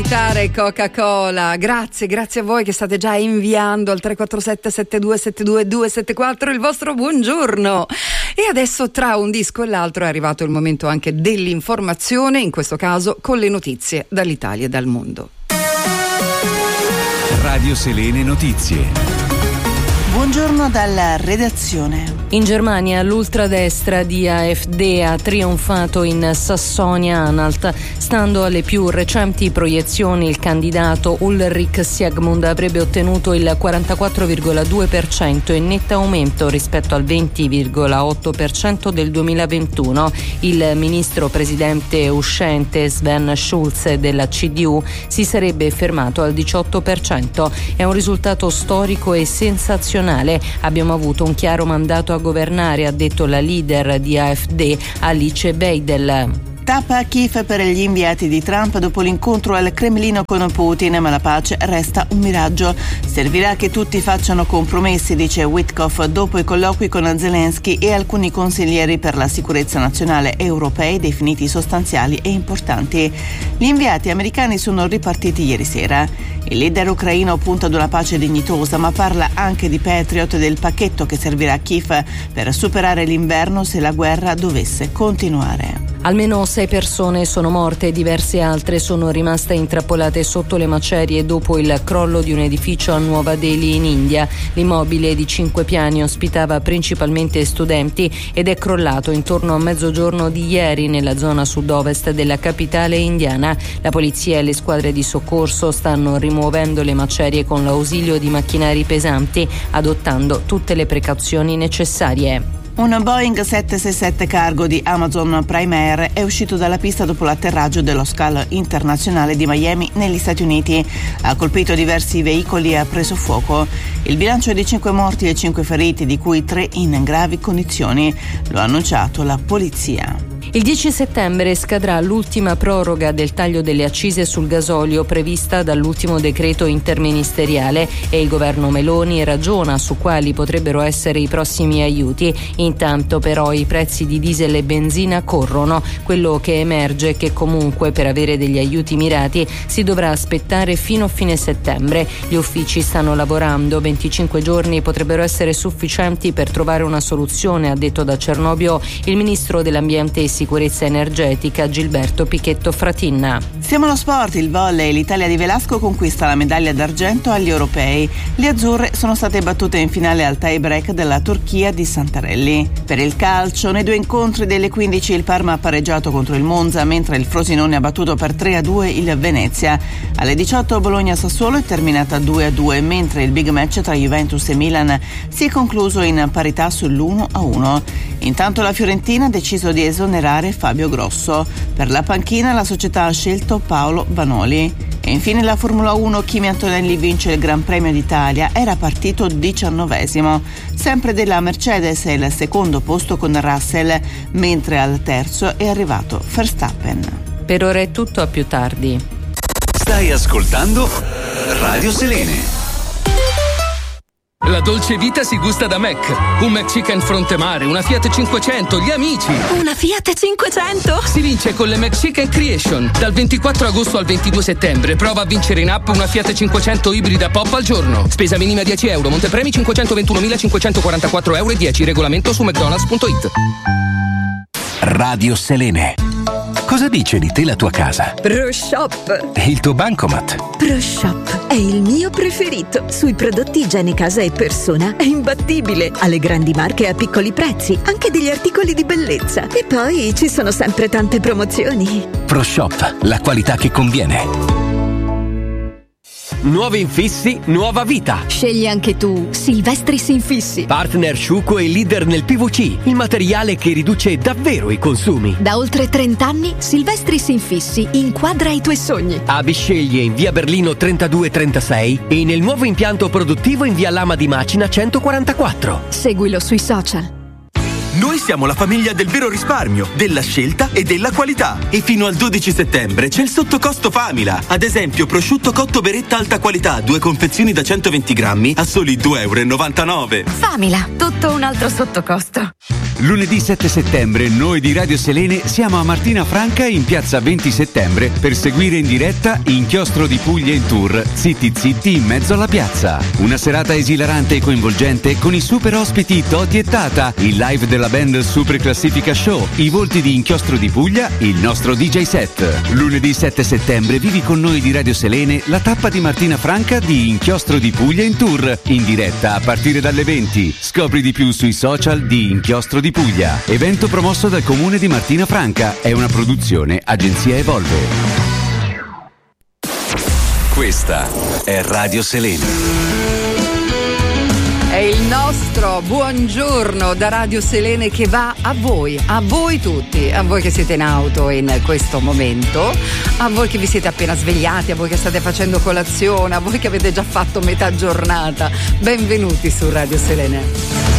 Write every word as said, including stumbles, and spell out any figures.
Coca-Cola, grazie, grazie a voi che state già inviando al tre quattro sette sette due sette due due sette quattro il vostro buongiorno. E adesso tra un disco e l'altro è arrivato il momento anche dell'informazione, in questo caso con le notizie dall'Italia e dal mondo. Radio Selene Notizie. Buongiorno dalla redazione. In Germania l'ultradestra di AfD ha trionfato in Sassonia-Anhalt. Stando alle più recenti proiezioni, il candidato Ulrich Siegmund avrebbe ottenuto il quarantaquattro virgola due per cento, in netto aumento rispetto al venti virgola otto per cento del duemilaventuno. Il ministro presidente uscente Sven Schulze della C D U si sarebbe fermato al diciotto per cento. È un risultato storico e sensazionale. Abbiamo avuto un chiaro mandato a governare, ha detto la leader di AfD Alice Weidel. Tappa a Kiev per gli inviati di Trump dopo l'incontro al Cremlino con Putin, ma la pace resta un miraggio. Servirà che tutti facciano compromessi, dice Witkoff dopo i colloqui con Zelensky e alcuni consiglieri per la sicurezza nazionale europei definiti sostanziali e importanti. Gli inviati americani sono ripartiti ieri sera. Il leader ucraino punta ad una pace dignitosa, ma parla anche di Patriot e del pacchetto che servirà a Kiev per superare l'inverno se la guerra dovesse continuare. Almeno sei persone sono morte e diverse altre sono rimaste intrappolate sotto le macerie dopo il crollo di un edificio a Nuova Delhi in India. L'immobile di cinque piani ospitava principalmente studenti ed è crollato intorno a mezzogiorno di ieri nella zona sud-ovest della capitale indiana. La polizia e le squadre di soccorso stanno rimuovendo le macerie con l'ausilio di macchinari pesanti, adottando tutte le precauzioni necessarie. Un Boeing sette sei sette cargo di Amazon Prime Air è uscito dalla pista dopo l'atterraggio dello scalo internazionale di Miami negli Stati Uniti. Ha colpito diversi veicoli e ha preso fuoco. Il bilancio è di cinque morti e cinque feriti, di cui tre in gravi condizioni. Lo ha annunciato la polizia. Il dieci settembre scadrà l'ultima proroga del taglio delle accise sul gasolio prevista dall'ultimo decreto interministeriale e il governo Meloni ragiona su quali potrebbero essere i prossimi aiuti. Intanto però i prezzi di diesel e benzina corrono. Quello che emerge è che comunque per avere degli aiuti mirati si dovrà aspettare fino a fine settembre. Gli uffici stanno lavorando, venticinque giorni potrebbero essere sufficienti per trovare una soluzione, ha detto da Cernobbio il ministro dell'ambiente e sicurezza energetica Gilberto Pichetto Fratin. Siamo allo sport, il volley. L'Italia di Velasco conquista la medaglia d'argento agli europei. Le azzurre sono state battute in finale al tie break della Turchia di Santarelli. Per il calcio, nei due incontri delle quindici il Parma ha pareggiato contro il Monza, mentre il Frosinone ha battuto per tre a due il Venezia. Alle diciotto Bologna-Sassuolo è terminata due a due, mentre il big match tra Juventus e Milan si è concluso in parità sull'uno a uno. Intanto la Fiorentina ha deciso di esonerare Fabio Grosso. Per la panchina la società ha scelto Paolo Vanoli. E infine la Formula uno, Kimi Antonelli vince il Gran Premio d'Italia, era partito diciannovesimo. Sempre della Mercedes è il secondo posto con Russell, mentre al terzo è arrivato Verstappen. Per ora è tutto, a più tardi. Stai ascoltando Radio Selene. La dolce vita si gusta da Mac. Un McChicken fronte mare, una Fiat cinquecento, gli amici. Una Fiat cinquecento? Si vince con le McChicken Creation. Dal ventiquattro agosto al ventidue settembre. Prova a vincere in app una Fiat cinquecento ibrida pop al giorno. Spesa minima dieci euro. Montepremi cinquecentoventunomilacinquecentoquarantaquattro euro e dieci. Regolamento su mcdonalds punto it. Radio Selene. Cosa dice di te la tua casa? ProShop. E il tuo bancomat? ProShop è il mio preferito. Sui prodotti igiene casa e persona è imbattibile. Alle grandi marche a piccoli prezzi, anche degli articoli di bellezza. E poi ci sono sempre tante promozioni. ProShop, la qualità che conviene. Nuovi infissi, nuova vita. Scegli anche tu Silvestris Infissi. Partner sciuco e leader nel P V C, il materiale che riduce davvero i consumi. Da oltre trenta anni Silvestris Infissi inquadra i tuoi sogni. A Bisceglie in via Berlino trentadue trentasei e nel nuovo impianto produttivo in via Lama di Macina centoquarantaquattro. Seguilo sui social. Noi siamo la famiglia del vero risparmio, della scelta e della qualità. E fino al dodici settembre c'è il sottocosto Famila. Ad esempio, prosciutto cotto Beretta alta qualità, due confezioni da centoventi grammi a soli due e novantanove euro. Famila, tutto un altro sottocosto. Lunedì sette settembre noi di Radio Selene siamo a Martina Franca in piazza venti settembre per seguire in diretta Inchiostro di Puglia in tour, zitti zitti in mezzo alla piazza. Una serata esilarante e coinvolgente con i super ospiti Toti e Tata, il live della band Super Classifica Show, i volti di Inchiostro di Puglia, il nostro D J set. Lunedì sette settembre vivi con noi di Radio Selene la tappa di Martina Franca di Inchiostro di Puglia in tour, in diretta a partire dalle venti. Scopri di più sui social di Inchiostro di Puglia. Evento promosso dal comune di Martina Franca. È una produzione Agenzia Evolve. Questa è Radio Selene. È il nostro buongiorno da Radio Selene che va a voi, a voi tutti, a voi che siete in auto in questo momento, a voi che vi siete appena svegliati, a voi che state facendo colazione, a voi che avete già fatto metà giornata. Benvenuti su Radio Selene.